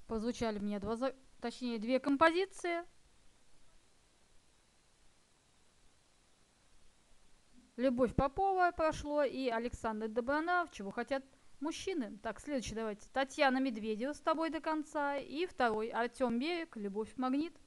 Прозвучали мне точнее, две композиции. Любовь Попова прошло и Александр Добронравов «Чего хотят мужчины». Так, следующий давайте. Татьяна Медведева «С тобой до конца». И второй Артем Берег «Любовь магнит».